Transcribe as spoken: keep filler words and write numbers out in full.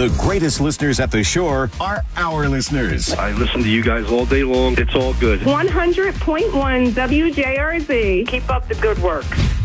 The greatest listeners at the shore are our listeners. I listen to you guys all day long. It's all good. one hundred point one W J R Z. Keep up the good work.